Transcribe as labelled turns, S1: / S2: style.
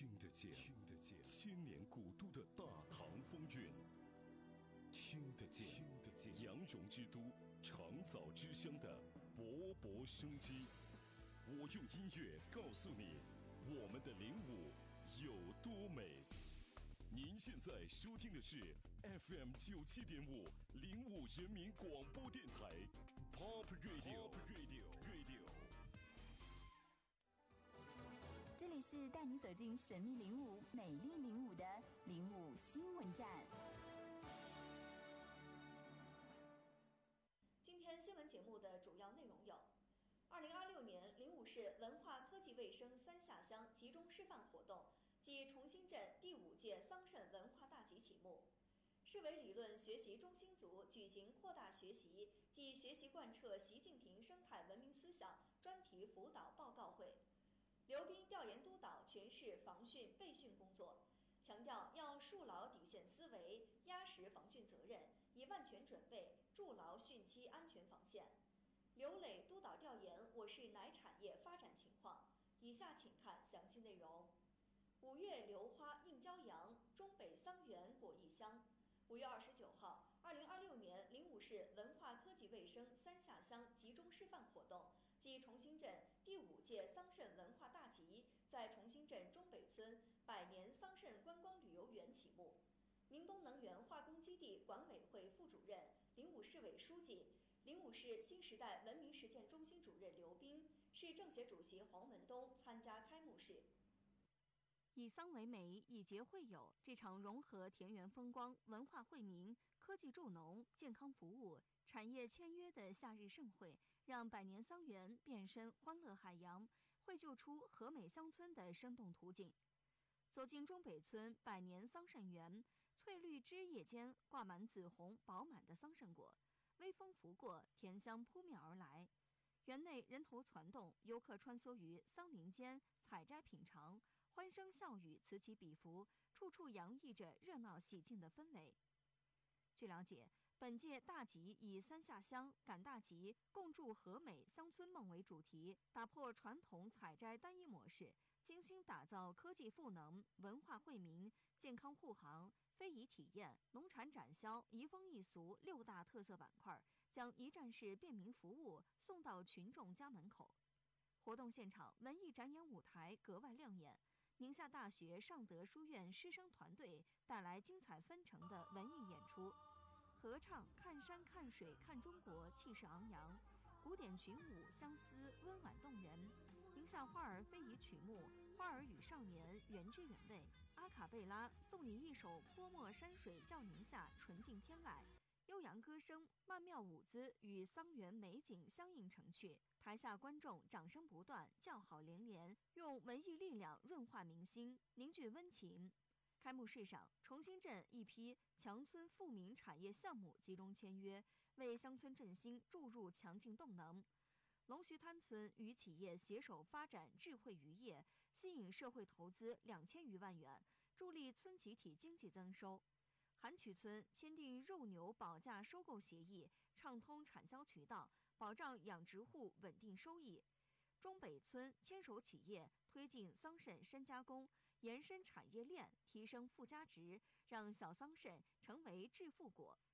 S1: 听得见千年古都的大唐风韵，听得见羊绒之都长枣之乡的勃勃生机。我用音乐告诉你，我们的05有多美。您现在收听的是 FM 97.505人民广播电台 Pop Radio。
S2: 这里是带你走进神秘05、美丽05的05新闻站。
S3: 今天新闻节目的主要内容有：2026年05市文化科技卫生三下乡集中示范活动暨重新镇第5届桑葚文化大集启幕；市委理论学习中心组举行扩大学习暨学习贯彻习近平生态文明思想专题辅导报告会；刘斌调研督导全市防汛备汛工作，强调要树牢底线思维，压实防汛责任，以万全准备筑牢汛期安全防线。刘磊督导调研我市奶产业发展情况，以下请看详细内容。5月榴花映骄阳，中北桑园果异香。5月29号，2026年05市文化科技卫生三下乡集中示范活动暨重新镇第5届桑葚文化大集在重新镇中北村百年桑葚观光旅游园启幕。宁东能源化工基地管委会副主任、05市委书记、05市新时代文明实践中心主任刘斌，市政协主席黄文东参加开幕式。
S4: 以桑为美，以节会友，这场融合田园风光、文化惠民、科技助农、健康服务、产业签约的夏日盛会，让百年桑园变身欢乐海洋，绘就出和美乡村的生动图景。走进中北村百年桑葚园，翠绿枝叶间挂满紫红饱满的桑葚果，微风拂过，甜香扑面而来。园内人头攒动，游客穿梭于桑林间采摘品尝，欢声笑语此起彼伏，处处洋溢着热闹喜庆的氛围。据了解，本届大集以三下乡赶大集，共筑和美乡村梦为主题，打破传统采摘单一模式，精心打造科技赋能、文化惠民、健康护航、非遗体验、农产展销、移风易俗6大特色板块，将一站式便民服务送到群众家门口。活动现场文艺展演舞台格外亮眼，宁夏大学尚德书院师生团队带来精彩纷呈的文艺演出，合唱看山看水看中国气势昂扬，古典群舞相思温婉动人，宁夏花儿非遗曲目花儿与少年原汁原味，阿卡贝拉送你一首泼墨山水教宁夏纯净天籁，悠扬歌声曼妙舞姿与桑园美景相映成趣，台下观众掌声不断，叫好连连，用文艺力量润化民心，凝聚温情。开幕式上，重新镇一批强村富民产业项目集中签约，为乡村振兴注入强劲动能。龙徐滩村与企业携手发展智慧渔业，吸引社会投资2000余万元，助力村集体经济增收。韩曲村签订肉牛保价收购协议，畅通产销渠道，保障养殖户稳定收益。中北村牵手企业推进桑葚深加工，延伸产业链，提升附加值，让小桑葚成为致富果。